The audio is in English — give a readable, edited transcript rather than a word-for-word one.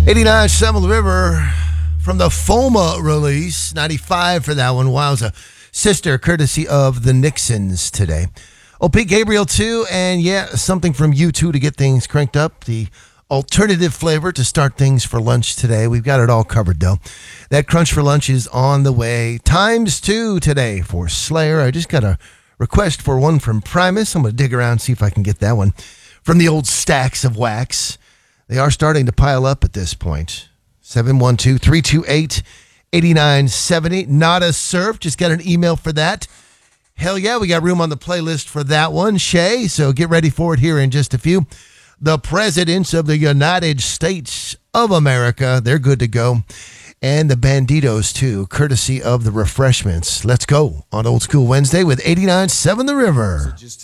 89 Seminole River from the FOMA release. 95 for that one. Wowza. Sister, courtesy of the Nixons today. Oh, Pete Gabriel, too. And yeah, something from U2 to get things cranked up. The alternative flavor to start things for lunch today. We've got it all covered, though. That Crunch for Lunch is on the way. ×2 today for Slayer. I just got a request for one from Primus. I'm going to dig around and see if I can get that one from the old stacks of wax. They are starting to pile up at this point. 712-328-8970. Not a surf. Just got an email for that. Hell yeah, we got room on the playlist for that one, Shay. So get ready for it here in just a few. The presidents of the United States of America, they're good to go. And the Banditos, too, courtesy of the Refreshments. Let's go on Old School Wednesday with 89.7 The River.